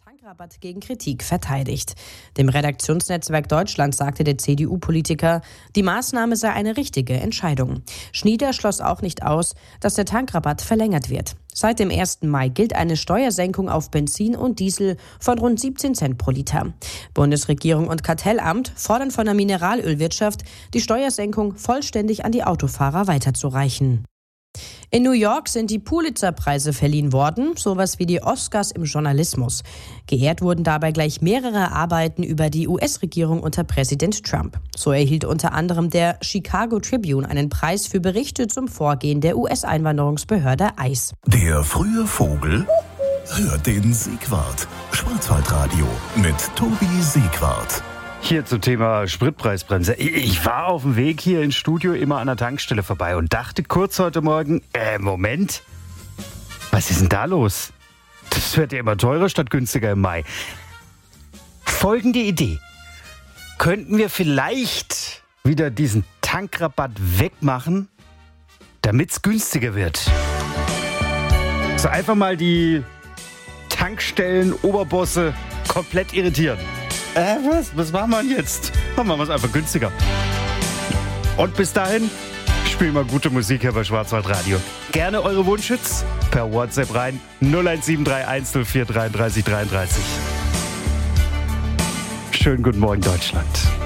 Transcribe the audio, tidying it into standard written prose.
Tankrabatt gegen Kritik verteidigt. Dem Redaktionsnetzwerk Deutschland sagte der CDU-Politiker, die Maßnahme sei eine richtige Entscheidung. Schnieder schloss auch nicht aus, dass der Tankrabatt verlängert wird. Seit dem 1. Mai gilt eine Steuersenkung auf Benzin und Diesel von rund 17 Cent pro Liter. Bundesregierung und Kartellamt fordern von der Mineralölwirtschaft, die Steuersenkung vollständig an die Autofahrer weiterzureichen. In New York sind die Pulitzer-Preise verliehen worden, sowas wie die Oscars im Journalismus. Geehrt wurden dabei gleich mehrere Arbeiten über die US-Regierung unter Präsident Trump. So erhielt unter anderem der Chicago Tribune einen Preis für Berichte zum Vorgehen der US-Einwanderungsbehörde ICE. Der frühe Vogel hört den Seequart. Schwarzwaldradio mit Tobi Seequart. Hier zum Thema Spritpreisbremse. Ich war auf dem Weg hier ins Studio immer an der Tankstelle vorbei und dachte kurz heute Morgen, Moment, was ist denn da los? Das wird ja immer teurer statt günstiger im Mai. Folgende Idee. Könnten wir vielleicht wieder diesen Tankrabatt wegmachen, damit es günstiger wird? So einfach mal die Tankstellen-Oberbosse komplett irritieren. Was machen wir jetzt? Machen wir es einfach günstiger. Und bis dahin, spielen wir gute Musik hier bei Schwarzwaldradio. Gerne eure Wunschhits per WhatsApp rein. 01731 04 33 33. Schönen guten Morgen, Deutschland.